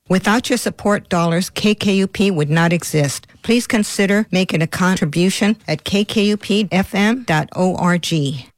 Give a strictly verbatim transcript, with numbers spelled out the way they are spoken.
Without your support dollars, K K U P would not exist. Please consider making a contribution at k k u p f m dot org.